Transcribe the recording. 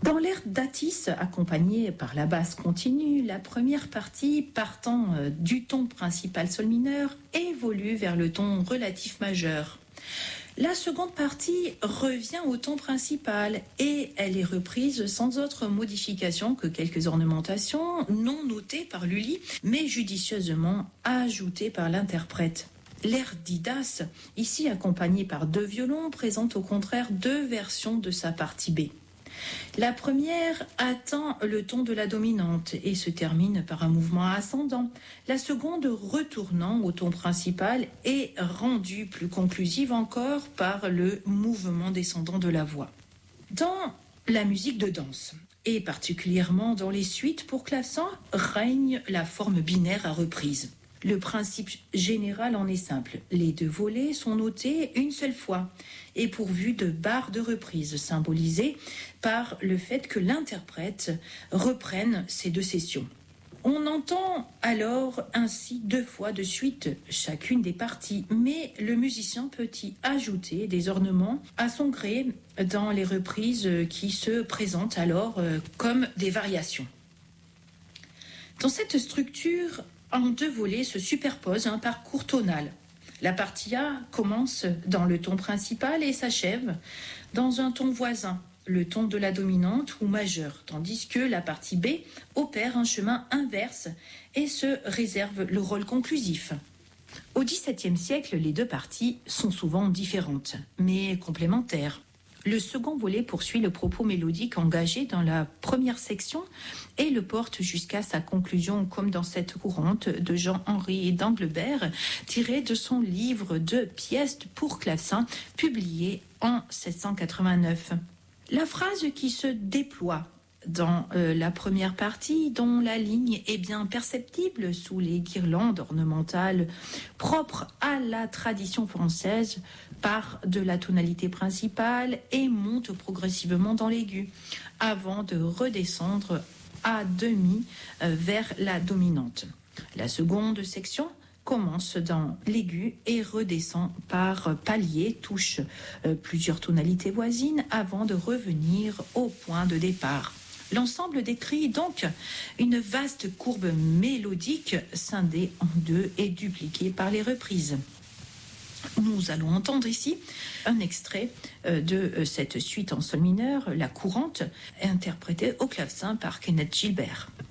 Dans l'air d'Atis, accompagnée par la basse continue, la première partie, partant du ton principal sol mineur, évolue vers le ton relatif majeur. La seconde partie revient au ton principal et elle est reprise sans autre modification que quelques ornementations non notées par Lully, mais judicieusement ajoutées par l'interprète. L'air d'Idas, ici accompagné par 2 violons, présente au contraire 2 versions de sa partie B. La première atteint le ton de la dominante et se termine par un mouvement ascendant. La seconde, retournant au ton principal, est rendue plus conclusive encore par le mouvement descendant de la voix. Dans la musique de danse, et particulièrement dans les suites pour clavecin, règne la forme binaire à reprise. Le principe général en est simple. Les 2 volets sont notés une seule fois et pourvus de barres de reprise symbolisées par le fait que l'interprète reprenne ces 2 sessions. On entend alors ainsi 2 fois de suite chacune des parties, mais le musicien peut y ajouter des ornements à son gré dans les reprises qui se présentent alors comme des variations. Dans cette structure, en 2 volets se superpose un parcours tonal. La partie A commence dans le ton principal et s'achève dans un ton voisin, le ton de la dominante ou majeur, tandis que la partie B opère un chemin inverse et se réserve le rôle conclusif. Au XVIIe siècle, les 2 parties sont souvent différentes, mais complémentaires. Le second volet poursuit le propos mélodique engagé dans la première section et le porte jusqu'à sa conclusion, comme dans cette courante de Jean-Henri d'Anglebert, tirée de son livre de pièces pour clavecin, publié en 1789. La phrase qui se déploie dans la première partie, dont la ligne est bien perceptible sous les guirlandes ornementales propres à la tradition française, part de la tonalité principale et monte progressivement dans l'aigu, avant de redescendre à demi vers la dominante. La seconde section commence dans l'aigu et redescend par paliers, touche plusieurs tonalités voisines avant de revenir au point de départ. L'ensemble décrit donc une vaste courbe mélodique scindée en 2 et dupliquée par les reprises. Nous allons entendre ici un extrait de cette suite en sol mineur, la courante, interprétée au clavecin par Kenneth Gilbert.